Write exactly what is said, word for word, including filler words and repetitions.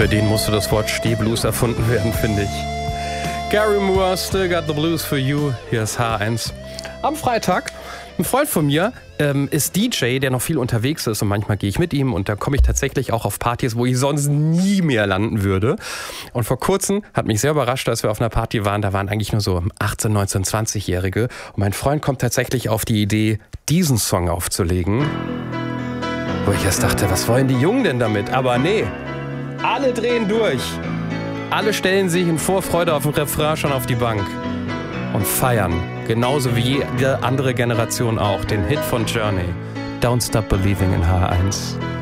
Für den musste das Wort Stehblues erfunden werden, finde ich. Gary Moore, Still Got the Blues for You. Hier ist H eins. Am Freitag, ein Freund von mir ähm, ist D J, der noch viel unterwegs ist und manchmal gehe ich mit ihm und da komme ich tatsächlich auch auf Partys, wo ich sonst nie mehr landen würde. Und vor kurzem hat mich sehr überrascht, als wir auf einer Party waren, da waren eigentlich nur so achtzehn, neunzehn, zwanzig-Jährige und mein Freund kommt tatsächlich auf die Idee, diesen Song aufzulegen. Wo ich erst dachte, was wollen die Jungen denn damit? Aber nee, alle drehen durch. Alle stellen sich in Vorfreude auf den Refrain schon auf die Bank und feiern, genauso wie jede andere Generation auch, den Hit von Journey. Don't Stop Believing in H eins.